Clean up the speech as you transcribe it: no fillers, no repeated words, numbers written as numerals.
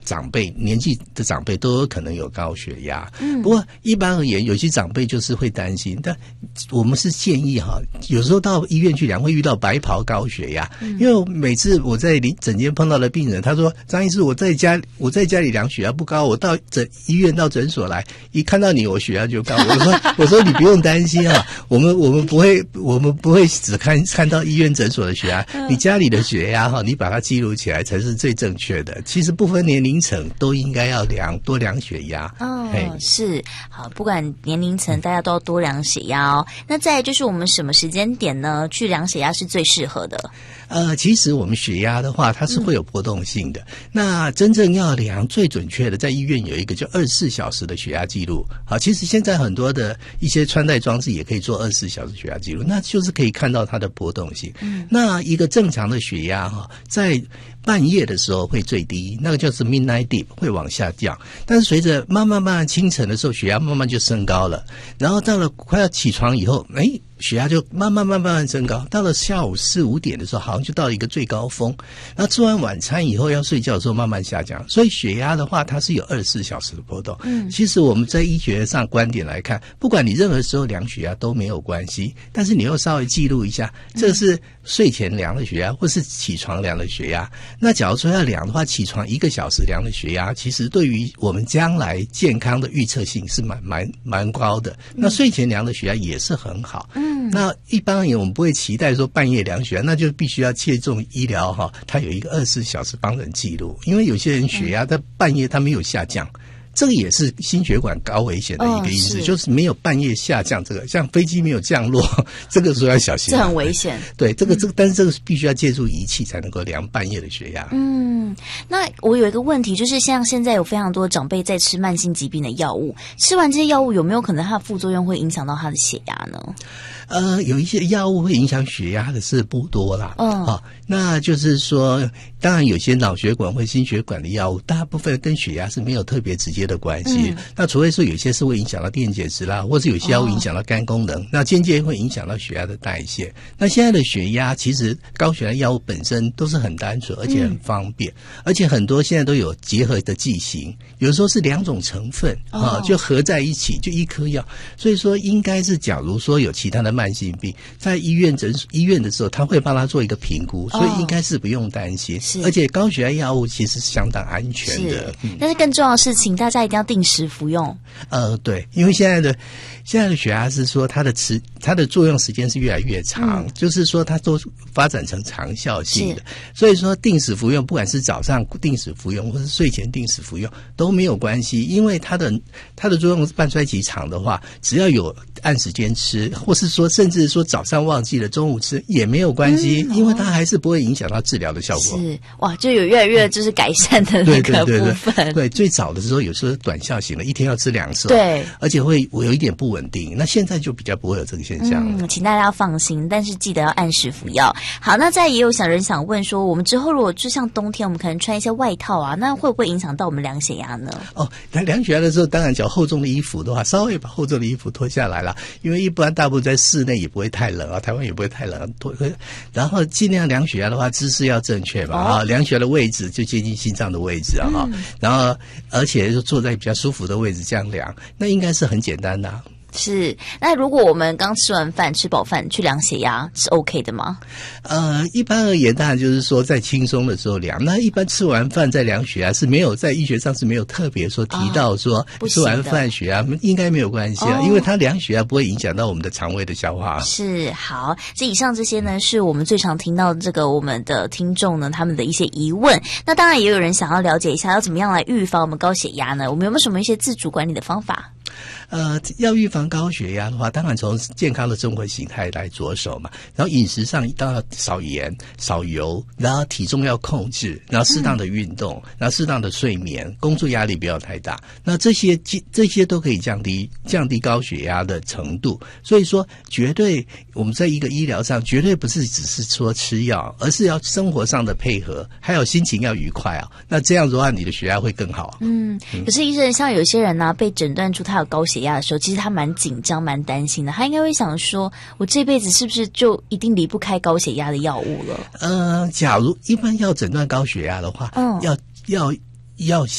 长辈年纪的长辈都有可能有高血压。不过一般而言，有些长辈就是会担心，但我们是建议有时候到医院去量会遇到白袍高血压，因为每次我在诊间碰到的病人，他说张医师，我在家里量血压不高，我到医院到诊所来，一看到你我血压就高。我说你不用担心我们不会只看到医院诊所的血压，你家里的血压你把它记录起来才是最正确的。其实不分年龄层都应该要多量血压。 是好，不管年龄层，大家都要多量血压哦。那再来就是我们什么时间点呢去量血压是最适合的？ 其实我们血压的话，它是会有波动性的。那真正要量最准确的，在医院有一个叫24小时的血压记录。好，其实现在很多的一些穿戴装置也可以做24小时血压记录，那就是可以看到它的波动性。那一个正常的血压在半夜的时候会最低，那个就是 midnight dip 会往下降，但是随着慢慢清晨的时候，血压慢慢就升高了，然后到了快要起床以后，血压就慢慢升高，到了下午4、5点的时候，好像就到了一个最高峰。然后吃完晚餐以后要睡觉的时候慢慢下降，所以血压的话，它是有24小时的波动。其实我们在医学上观点来看，不管你任何时候量血压都没有关系，但是你要稍微记录一下，这是睡前量的血压，或是起床量的血压。那假如说要量的话，起床1个小时量的血压，其实对于我们将来健康的预测性是蛮高的。那睡前量的血压也是很好。那一般而言，我们不会期待说半夜量血压，那就必须要切中医疗它有一个24小时帮人记录，因为有些人血压在半夜他没有下降。这个也是心血管高危险的一个因子，就是没有半夜下降，这个像飞机没有降落，这个时候要小心， 这很危险。 对，这个，但是这个必须要借助仪器才能够量半夜的血压。 那我有一个问题，就是像现在有非常多长辈在吃慢性疾病的药物，吃完这些药物有没有可能它的副作用会影响到他的血压呢？ 有一些药物会影响血压的是不多啦。那就是说，当然有些脑血管或心血管的药物，大部分跟血压是没有特别直接的关系。那除非说有些是会影响到电解质啦，或是有些药物影响到肝功能，那间接会影响到血压的代谢。那现在的血压其实高血压药物本身都是很单纯，而且很方便，而且很多现在都有结合的剂型，有时候是2种成分就合在一起，就一颗药。所以说应该是，假如说有其他的慢性病，在医院的时候，他会帮他做一个评估，所以应该是不用担心。而且高血压药物其实是相当安全的。 但是更重要的事情，大家一定要定时服用。 对，因为现在的血压是说它的作用时间是越来越长，就是说它都发展成长效性的，所以说定时服用，不管是早上定时服用或是睡前定时服用都没有关系，因为它的作用半衰期长的话，只要有按时间吃，或是说甚至说早上忘记了中午吃也没有关系，因为它还是不会影响到治疗的效果。 是哇，就有越来越就是改善的那个部分。 对，最早的时候有时候短效型的，一天要吃2次， 对， 而且会有一点不稳定。那现在就比较不会有这个现象。 请大家要放心，但是记得要按时服药。好，那再也有人想问说，我们之后如果就像冬天，我们可能穿一些外套啊，那会不会影响到我们量血压呢？ 那量血压的时候，当然只要厚重的衣服的话，稍微把厚重的衣服脱下来了，因为一般大部分在室内也不会太冷台湾也不会太冷，然后尽量量血压的话，姿势要正确嘛，量血压的位置就接近心脏的位置然后而且就坐在比较舒服的位置这样量，那应该是很简单的。 是，那如果我们刚吃完饭吃饱饭去量血压是 OK 的吗？ 一般而言当然就是说在轻松的时候量，那一般吃完饭再量血压是没有，在医学上是没有特别说提到说吃完饭血压应该没有关系因为它量血压不会影响到我们的肠胃的消化。是，好，这以上这些呢是我们最常听到这个我们的听众呢他们的一些疑问，那当然也有人想要了解一下要怎么样来预防我们高血压呢？我们有没有什么一些自主管理的方法？ 要预防高血压的话，当然从健康的生活形态来着手嘛。然后饮食上当然少盐、少油，然后体重要控制，然后适当的运动，然后适当的睡眠，工作压力不要太大。那这些都可以降低高血压的程度。所以说，绝对我们在一个医疗上，绝对不是只是说吃药，而是要生活上的配合，还有心情要愉快那这样子的话，你的血压会更好。 可是医生，像有些人呢被诊断出他有高血压的时候，其实他蛮紧张蛮担心的，他应该会想说，我这辈子是不是就一定离不开高血压的药物了？ 假如一般要诊断高血压的话，要